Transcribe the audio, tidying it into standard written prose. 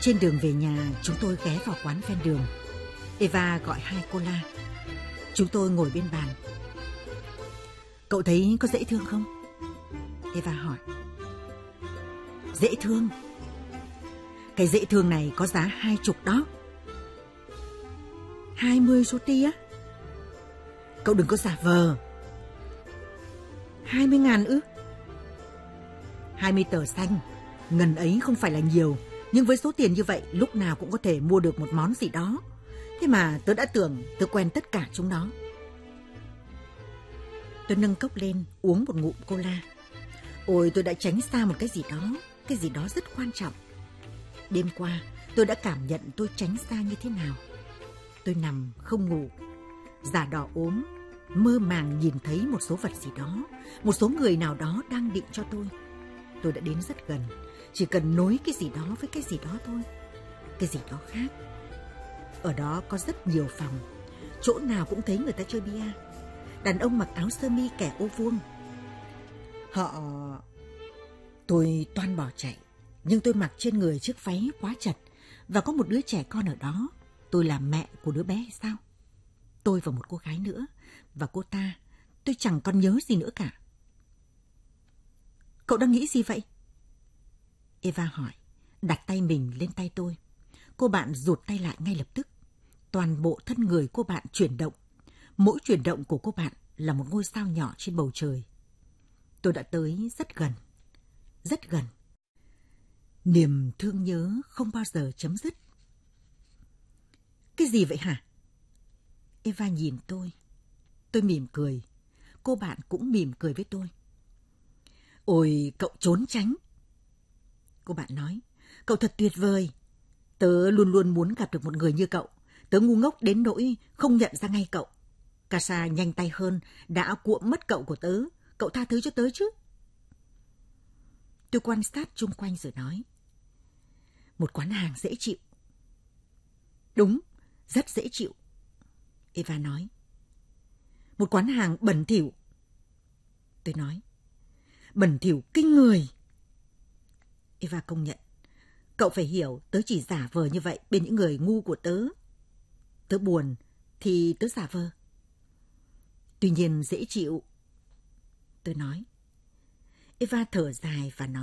Trên đường về nhà, chúng tôi ghé vào quán ven đường. Eva gọi 2 cola. Chúng tôi ngồi bên bàn. Cậu thấy có dễ thương không? Eva hỏi. Dễ thương? Cái dễ thương này có giá 20 đó. 20 zloty á? Cậu đừng có giả vờ. 20.000 ư? 20 tờ xanh. Ngần ấy không phải là nhiều, nhưng với số tiền như vậy lúc nào cũng có thể mua được một món gì đó. Thế mà tớ đã tưởng tớ quen tất cả chúng nó. Tôi nâng cốc lên uống một ngụm cola. Ôi, tôi đã tránh xa một cái gì đó rất quan trọng. Đêm qua tôi đã cảm nhận tôi tránh xa như thế nào. Tôi nằm không ngủ, giả đò ốm, mơ màng nhìn thấy một số vật gì đó, một số người nào đó đang định cho tôi. Tôi đã đến rất gần, chỉ cần nối cái gì đó với cái gì đó thôi. Cái gì đó khác. Ở đó có rất nhiều phòng, chỗ nào cũng thấy người ta chơi bia. Đàn ông mặc áo sơ mi kẻ ô vuông. Tôi toan bỏ chạy, nhưng tôi mặc trên người chiếc váy quá chật, và có một đứa trẻ con ở đó. Tôi là mẹ của đứa bé hay sao? Tôi và một cô gái nữa, và cô ta, tôi chẳng còn nhớ gì nữa cả. Cậu đang nghĩ gì vậy? Eva hỏi, đặt tay mình lên tay tôi. Cô bạn rụt tay lại ngay lập tức. Toàn bộ thân người cô bạn chuyển động. Mỗi chuyển động của cô bạn là một ngôi sao nhỏ trên bầu trời. Tôi đã tới rất gần. Rất gần. Niềm thương nhớ không bao giờ chấm dứt. Cái gì vậy hả? Eva nhìn tôi. Tôi mỉm cười. Cô bạn cũng mỉm cười với tôi. Ôi, cậu trốn tránh. Cô bạn nói, cậu thật tuyệt vời. Tớ luôn luôn muốn gặp được một người như cậu. Tớ ngu ngốc đến nỗi không nhận ra ngay cậu. Casa nhanh tay hơn, đã cuộm mất cậu của tớ. Cậu tha thứ cho tớ chứ? Tôi quan sát chung quanh rồi nói. Một quán hàng dễ chịu. Đúng, rất dễ chịu. Eva nói. Một quán hàng bẩn thỉu. Tôi nói. Bẩn thỉu kinh người. Eva công nhận. Cậu phải hiểu, tớ chỉ giả vờ như vậy bên những người ngu của tớ. Tớ buồn thì tớ giả vờ. Tuy nhiên dễ chịu. Tôi nói. Eva thở dài và nói.